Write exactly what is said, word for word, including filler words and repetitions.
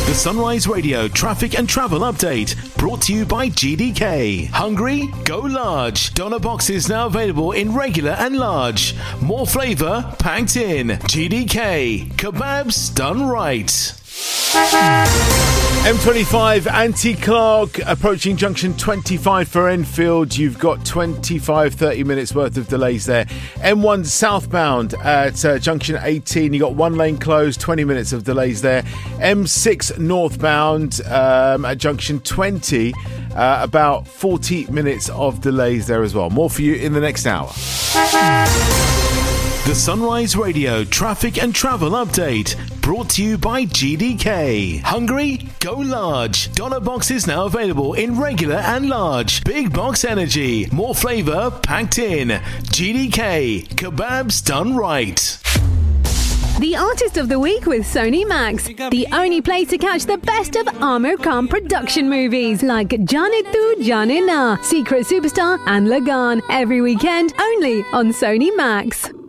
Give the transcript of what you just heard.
The Sunrise Radio traffic and travel update brought to you by G D K. Hungry? Go large. Doner boxes now available in regular and large. More flavour packed in. G D K. Kebabs done right. M twenty-five anti-clog approaching junction twenty-five for Enfield. You've got twenty-five, thirty minutes worth of delays there. M one southbound at uh, junction eighteen. You got one lane closed, twenty minutes of delays there. M six northbound um, at junction twenty. Uh, about forty minutes of delays there as well. More for you in the next hour. The Sunrise Radio traffic and travel update brought to you by G D K. Hungry? Go large. Doner boxes now available in regular and large. Big box energy. More flavour packed in. G D K. Kebabs done right. The Artist of the Week with Sony Max. The only place to catch the best of Amir Khan production movies like Jaane Tu Jaane Na, Secret Superstar and Lagan. Every weekend only on Sony Max.